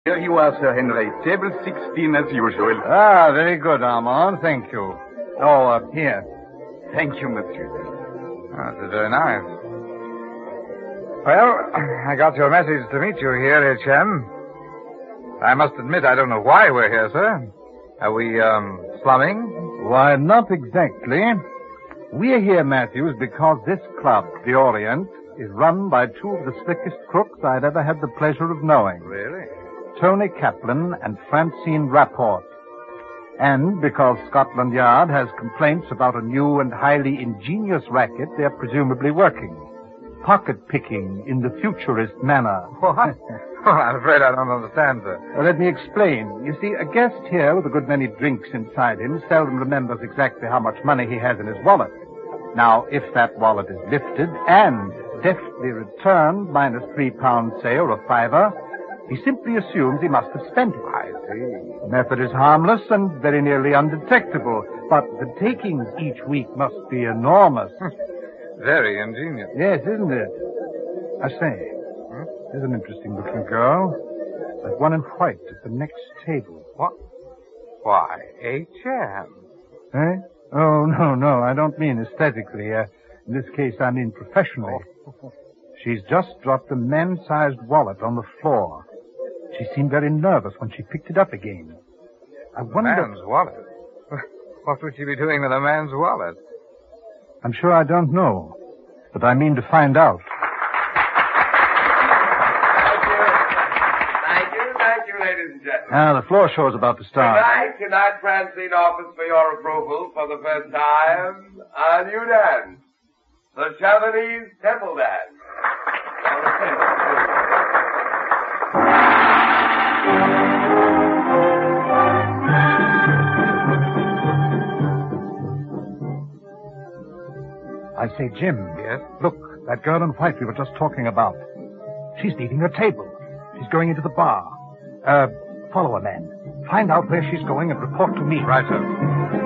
Here you are, Sir Henry. Table 16 as usual. Ah, very good, Armand. Thank you. Oh, here. Thank you, monsieur. Oh, this is very nice. Well, I got your message to meet you here, H.M. I must admit, I don't know why we're here, sir. Are we, slumming? Why, not exactly. We're here, Matthews, because this club, the Orient, is run by two of the slickest crooks I'd ever had the pleasure of knowing. Really? Tony Kaplan and Francine Rapport. And because Scotland Yard has complaints about a new and highly ingenious racket they're presumably working. Pocket-picking in the futurist manner. What? Well, I'm afraid I don't understand, sir. Well, let me explain. You see, a guest here with a good many drinks inside him seldom remembers exactly how much money he has in his wallet. Now, if that wallet is lifted and deftly returned minus £3, say, or a fiver, he simply assumes he must have spent it. I see. The method is harmless and very nearly undetectable, but the takings each week must be enormous. Very ingenious. Yes, isn't it? I say, there's an interesting-looking girl. That one in white at the next table. What? Why, H.M. Eh? Oh, no, I don't mean aesthetically. In this case, I mean professionally. She's just dropped a man-sized wallet on the floor. She seemed very nervous when she picked it up again. I wonder... A man's wallet? What would she be doing with a man's wallet? I'm sure I don't know, but I mean to find out. Thank you, ladies and gentlemen. The floor show's about to start. Tonight, Francine offers for your approval for the first time a new dance. The Chavanese Temple Dance. I say, Jim. Yes? Look, that girl in white we were just talking about. She's leaving her table. She's going into the bar. Follow her, man. Find out where she's going and report to me. Right, sir.